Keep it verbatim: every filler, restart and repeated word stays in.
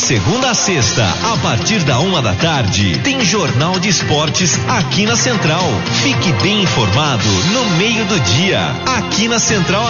segunda a sexta, a partir da uma da tarde, tem Jornal de Esportes aqui na Central. Fique bem informado no meio do dia, aqui na Central.